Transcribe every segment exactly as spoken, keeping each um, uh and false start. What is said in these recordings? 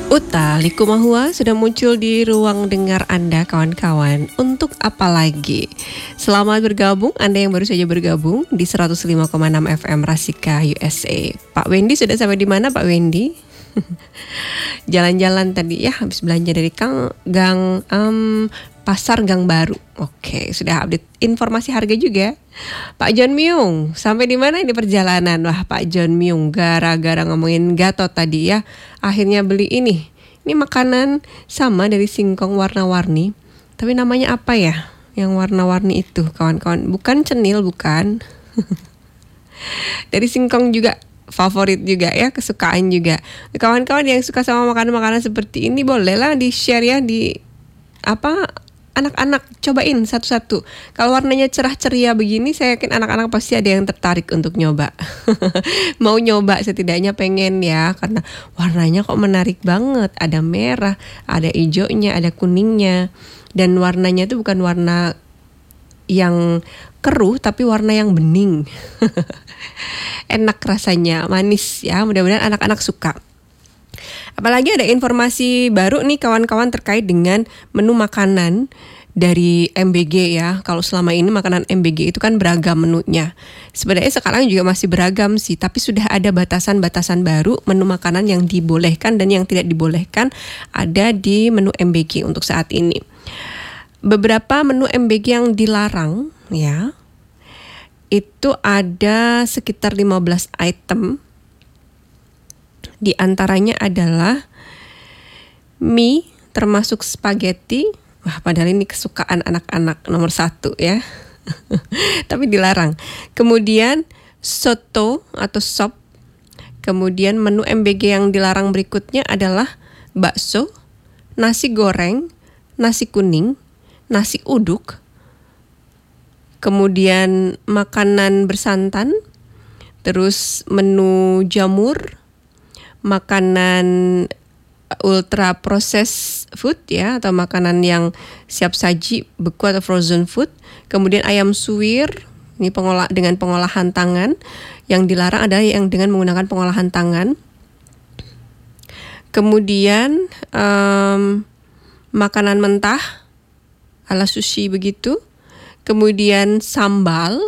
Uta Likumahua sudah muncul di ruang dengar Anda kawan-kawan. Untuk apa lagi? Selamat bergabung Anda yang baru saja bergabung di seratus lima koma enam F M Rasika U S A. Pak Wendy sudah sampai di mana Pak Wendy? Jalan-jalan tadi ya, habis belanja dari Kang Gang um, Pasar Gang Baru. Oke, sudah update informasi harga juga. Pak John Myung, sampai di mana ini perjalanan? Wah, Pak John Myung gara-gara ngomongin Gatot tadi ya, akhirnya beli ini. Ini makanan sama dari singkong warna-warni, tapi namanya apa ya? Yang warna-warni itu, kawan-kawan. Bukan cenil, bukan. Dari singkong juga. Favorit juga ya, kesukaan juga. Kawan-kawan yang suka sama makanan-makanan seperti ini bolehlah di-share ya di apa anak-anak, cobain satu-satu. Kalau warnanya cerah ceria begini, saya yakin anak-anak pasti ada yang tertarik untuk nyoba. Mau nyoba setidaknya pengen ya, karena warnanya kok menarik banget. Ada merah, ada hijaunya, ada kuningnya, dan warnanya itu bukan warna yang keruh tapi warna yang bening. Enak rasanya, manis ya, mudah-mudahan anak-anak suka. Apalagi ada informasi baru nih kawan-kawan terkait dengan menu makanan dari M B G ya. Kalau selama ini makanan M B G itu kan beragam menunya. Sebenarnya sekarang juga masih beragam sih, tapi sudah ada batasan-batasan baru menu makanan yang dibolehkan dan yang tidak dibolehkan ada di menu M B G untuk saat ini. Beberapa menu M B G yang dilarang ya, itu ada sekitar lima belas item. Di antaranya adalah mie termasuk spaghetti. Wah, padahal ini kesukaan anak-anak nomor satu ya. Tapi dilarang. Kemudian soto atau sop. Kemudian menu M B G yang dilarang berikutnya adalah bakso, nasi goreng, nasi kuning, nasi uduk. Kemudian makanan bersantan, terus menu jamur, makanan ultra processed food ya, atau makanan yang siap saji, beku atau frozen food. Kemudian ayam suwir, ini pengolah dengan pengolahan tangan. Yang dilarang adalah yang dengan menggunakan pengolahan tangan. Kemudian um, makanan mentah ala sushi begitu. Kemudian sambal,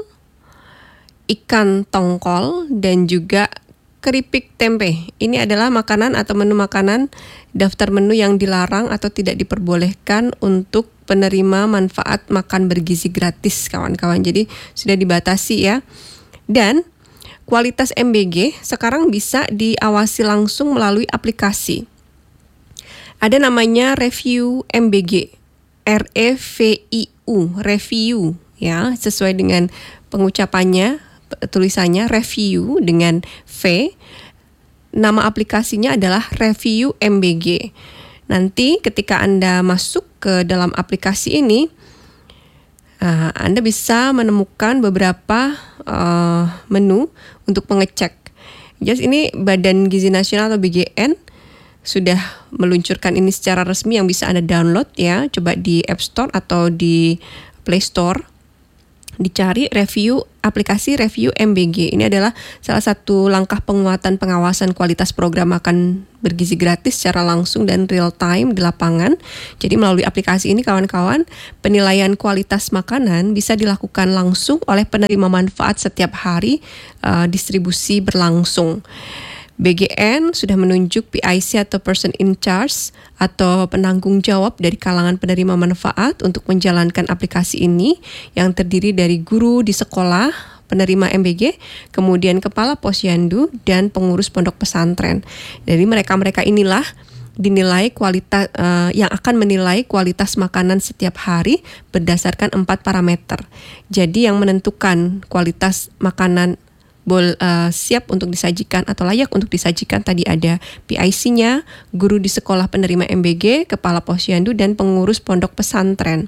ikan tongkol, dan juga keripik tempe. Ini adalah makanan atau menu makanan daftar menu yang dilarang atau tidak diperbolehkan untuk penerima manfaat makan bergizi gratis, kawan-kawan. Jadi sudah dibatasi ya. Dan kualitas M B G sekarang bisa diawasi langsung melalui aplikasi. Ada namanya Review M B G. R E V I U, review ya, sesuai dengan pengucapannya, tulisannya review dengan V. Nama aplikasinya adalah Review M B G. Nanti ketika Anda masuk ke dalam aplikasi ini, uh, Anda bisa menemukan beberapa uh, menu untuk mengecek. Just ini Badan Gizi Nasional atau B G N sudah meluncurkan ini secara resmi yang bisa Anda download ya. Coba di App Store atau di Play Store. Dicari review aplikasi Review M B G. Ini adalah salah satu langkah penguatan pengawasan kualitas program makan bergizi gratis secara langsung dan real time di lapangan. Jadi melalui aplikasi ini kawan-kawan, penilaian kualitas makanan bisa dilakukan langsung oleh penerima manfaat setiap hari, uh, distribusi berlangsung. B G N sudah menunjuk P I C atau Person in Charge atau penanggung jawab dari kalangan penerima manfaat untuk menjalankan aplikasi ini yang terdiri dari guru di sekolah, penerima M B G, kemudian kepala posyandu dan pengurus pondok pesantren. Jadi mereka-mereka inilah dinilai kualitas uh, yang akan menilai kualitas makanan setiap hari berdasarkan empat parameter. Jadi yang menentukan kualitas makanan Bol, uh, siap untuk disajikan atau layak untuk disajikan tadi ada P I C-nya, guru di sekolah penerima M B G, kepala posyandu, dan pengurus pondok pesantren.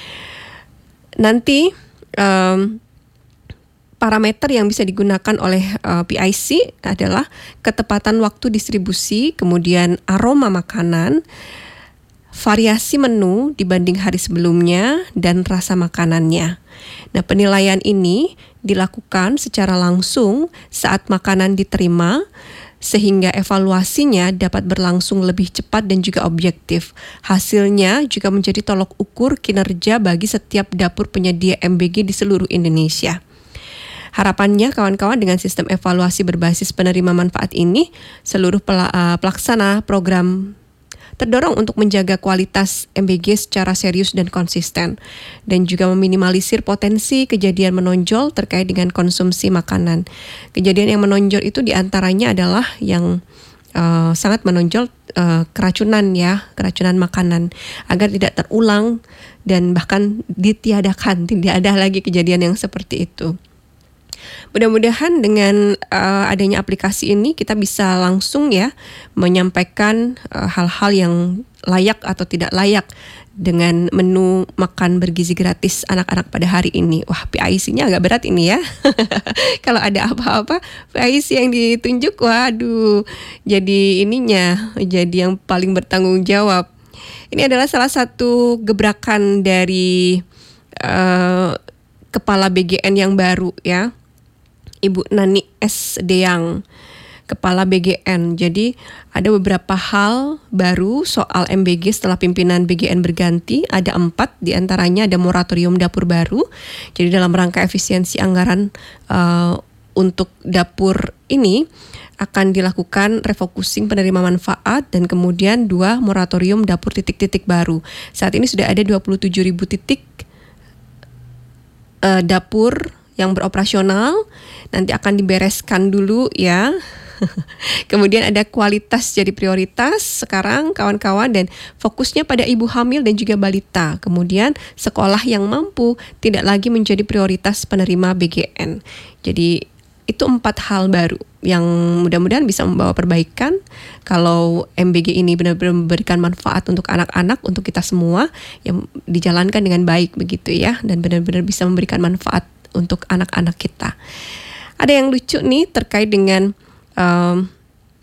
Nanti um, parameter yang bisa digunakan oleh uh, P I C adalah ketepatan waktu distribusi, kemudian aroma makanan, variasi menu dibanding hari sebelumnya, dan rasa makanannya. Nah, penilaian ini dilakukan secara langsung saat makanan diterima sehingga evaluasinya dapat berlangsung lebih cepat dan juga objektif. Hasilnya juga menjadi tolok ukur kinerja bagi setiap dapur penyedia M B G di seluruh Indonesia. Harapannya kawan-kawan dengan sistem evaluasi berbasis penerima manfaat ini, seluruh pelaksana program terdorong untuk menjaga kualitas M B G secara serius dan konsisten, dan juga meminimalisir potensi kejadian menonjol terkait dengan konsumsi makanan. Kejadian yang menonjol itu diantaranya adalah yang uh, sangat menonjol uh, keracunan ya, keracunan makanan, agar tidak terulang dan bahkan ditiadakan, tidak ada lagi kejadian yang seperti itu. Mudah-mudahan dengan uh, adanya aplikasi ini kita bisa langsung ya menyampaikan uh, hal-hal yang layak atau tidak layak dengan menu makan bergizi gratis anak-anak pada hari ini. Wah, P I C-nya agak berat ini ya. Kalau ada apa-apa, P I C yang ditunjuk, waduh, jadi ininya, jadi yang paling bertanggung jawab. Ini adalah salah satu gebrakan dari uh, Kepala B G N yang baru ya, Ibu Nani S. Deyang, Kepala B G N. Jadi ada beberapa hal baru soal M B G setelah pimpinan B G N berganti. Ada empat, diantaranya ada moratorium dapur baru. Jadi dalam rangka efisiensi anggaran uh, untuk dapur ini akan dilakukan refocusing penerima manfaat, dan kemudian dua, moratorium dapur titik-titik baru. Saat ini sudah ada dua puluh tujuh ribu titik uh, dapur yang beroperasional, nanti akan dibereskan dulu ya. Kemudian ada kualitas jadi prioritas sekarang kawan-kawan, dan fokusnya pada ibu hamil dan juga balita. Kemudian sekolah yang mampu tidak lagi menjadi prioritas penerima B G N. Jadi itu empat hal baru yang mudah-mudahan bisa membawa perbaikan kalau M B G ini benar-benar memberikan manfaat untuk anak-anak, untuk kita semua, yang dijalankan dengan baik begitu ya, dan benar-benar bisa memberikan manfaat untuk anak-anak kita. Ada yang lucu nih terkait dengan um,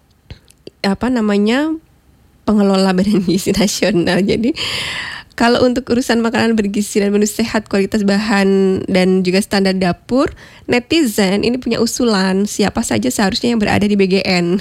apa namanya pengelola Badan Gizi Nasional. Jadi kalau untuk urusan makanan bergizi dan menu sehat, kualitas bahan dan juga standar dapur, netizen ini punya usulan siapa saja seharusnya yang berada di B G N.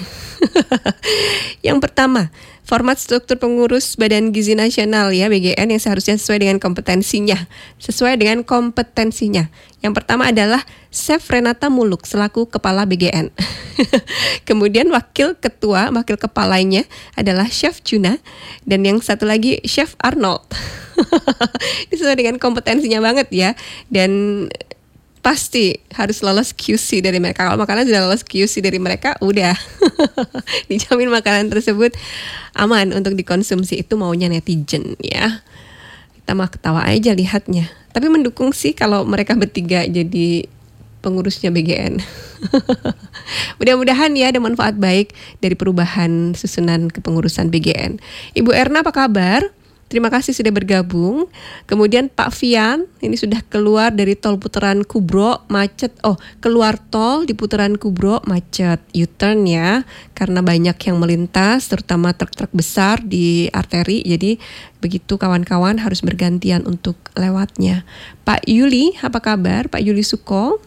Yang pertama, format struktur pengurus Badan Gizi Nasional ya B G N yang seharusnya sesuai dengan kompetensinya. Sesuai dengan kompetensinya. Yang pertama adalah Chef Renata Muluk selaku Kepala B G N. Kemudian Wakil Ketua, Wakil Kepalanya adalah Chef Juna. Dan yang satu lagi Chef Arnold. Ini sesuai dengan kompetensinya banget ya. Dan pasti harus lolos Q C dari mereka. Kalau makanan sudah lolos Q C dari mereka, udah dijamin makanan tersebut aman untuk dikonsumsi. Itu maunya netizen ya. Kita mah ketawa aja lihatnya. Tapi mendukung sih kalau mereka bertiga jadi pengurusnya B G N. Mudah-mudahan ya ada manfaat baik dari perubahan susunan kepengurusan B G N. Ibu Erna apa kabar? Terima kasih sudah bergabung. Kemudian Pak Fian, ini sudah keluar dari tol putaran Kubro, macet. Oh, keluar tol di putaran Kubro, macet. U-turn ya, karena banyak yang melintas, terutama truk-truk besar di arteri. Jadi begitu kawan-kawan harus bergantian untuk lewatnya. Pak Yuli, apa kabar? Pak Yuli Suko.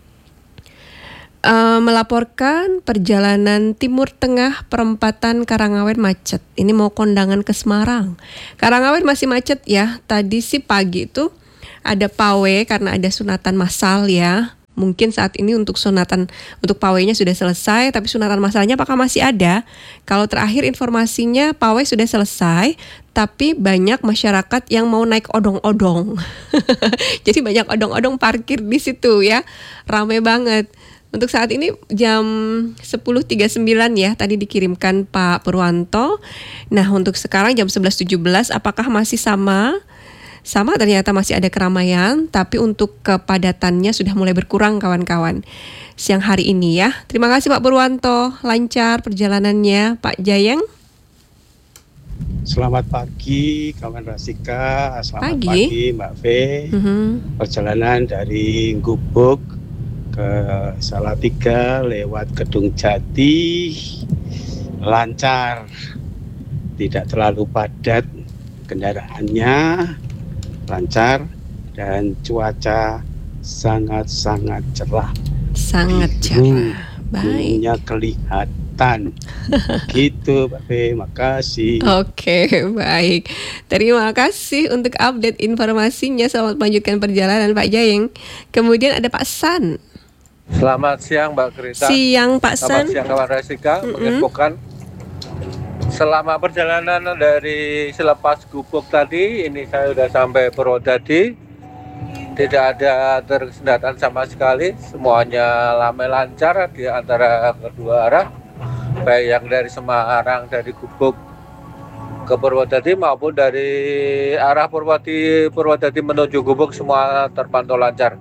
Uh, melaporkan perjalanan Timur Tengah perempatan Karangawen macet. Ini mau kondangan ke Semarang. Karangawen masih macet ya. Tadi sih pagi itu ada pawe karena ada sunatan massal ya. Mungkin saat ini untuk sunatan untuk pawainya sudah selesai, tapi sunatan massalnya apakah masih ada? Kalau terakhir informasinya pawe sudah selesai, tapi banyak masyarakat yang mau naik odong-odong. Jadi banyak odong-odong parkir di situ ya. Ramai banget. Untuk saat ini jam sepuluh tiga puluh sembilan ya, tadi dikirimkan Pak Purwanto. Nah untuk sekarang jam sebelas tujuh belas apakah masih sama? Sama, ternyata masih ada keramaian, tapi untuk kepadatannya sudah mulai berkurang kawan-kawan siang hari ini ya. Terima kasih Pak Purwanto, lancar perjalanannya. Pak Jayeng. Selamat pagi kawan Rasika, selamat pagi, pagi Mbak V. Mm-hmm. Perjalanan dari Gubuk ke Salatiga lewat Gedung Jati lancar, tidak terlalu padat kendaraannya, lancar, dan cuaca sangat-sangat cerah. Sangat cerah, baik. Gunungnya kelihatan keselamatan. Gitu Pak Fe, makasih. Oke, baik. Terima kasih untuk update informasinya. Selamat melanjutkan perjalanan Pak Jayeng. Kemudian ada Pak San. Selamat siang Mbak Krita. Siang Pak Selamat San. siang kawan Resika. Mm-mm. Menginfokan selama perjalanan dari selepas Gubuk tadi, ini saya sudah sampai Purwodadi. Tidak ada tersendatan sama sekali, semuanya ramai lancar di antara kedua arah, baik yang dari Semarang, dari Gubuk ke Purwodadi maupun dari arah Purwodadi, Purwodadi menuju Gubuk, semua terpantau lancar.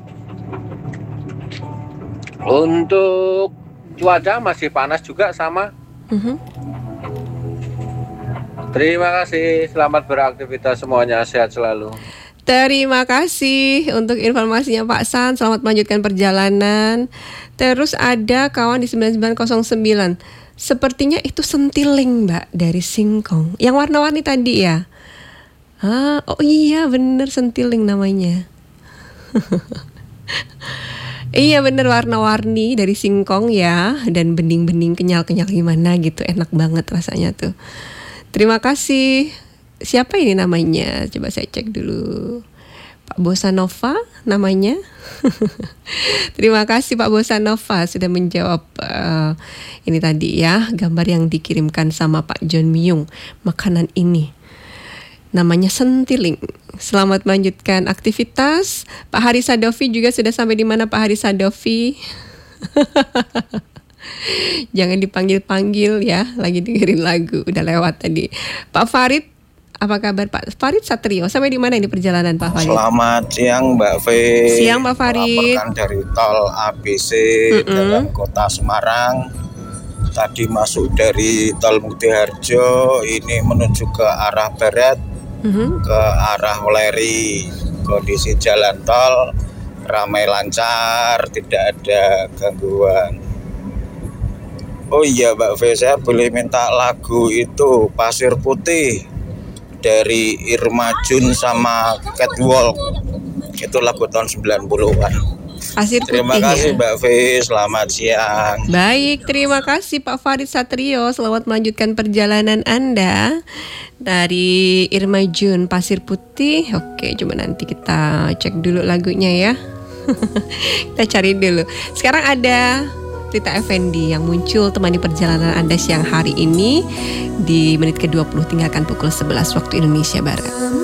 Untuk cuaca masih panas juga sama. Mhm. Terima kasih, selamat beraktivitas semuanya, sehat selalu. Terima kasih untuk informasinya Pak San. Selamat melanjutkan perjalanan. Terus ada kawan di sembilan sembilan nol sembilan. Sepertinya itu sentiling Mbak dari Singkong. Yang warna-warni tadi ya? Ah, oh iya bener sentiling namanya. Iya bener warna-warni dari Singkong ya. Dan bening-bening kenyal-kenyal gimana gitu. Enak banget rasanya tuh. Terima kasih. Siapa ini namanya? Coba saya cek dulu. Pak Bosanova namanya. Terima kasih Pak Bosanova sudah menjawab uh, ini tadi ya, gambar yang dikirimkan sama Pak John Myung. Makanan ini namanya sentiling. Selamat melanjutkan aktivitas. Pak Hari Sadovi juga sudah sampai di mana Pak Hari Sadovi? Jangan dipanggil-panggil ya, lagi dengerin lagu, udah lewat tadi. Pak Farid, apa kabar Pak Farid Satrio? Sampai di mana ini perjalanan Pak Farid? Selamat siang Mbak Fe. Siang Pak Farid. Melaporkan dari tol A B C Mm-mm. dalam kota Semarang. Tadi masuk dari tol Muktiharjo, ini menuju ke arah barat, Mhm. ke arah Weleri. Kondisi jalan tol ramai lancar, tidak ada gangguan. Oh iya Mbak Fe, saya boleh minta lagu itu Pasir Putih dari Irma Jun sama Catwalk. Itu lagu tahun sembilan puluhan. Pasir Putih. Terima kasih ya? Mbak Fe, selamat siang. Baik, terima kasih Pak Farid Satrio. Selamat melanjutkan perjalanan Anda dari Irma Jun Pasir Putih. Oke, coba nanti kita cek dulu lagunya ya. Kita cari dulu. Sekarang ada Rita Effendi yang muncul temani perjalanan Anda siang hari ini di menit ke dua puluh, tinggalkan pukul sebelas waktu Indonesia Barat.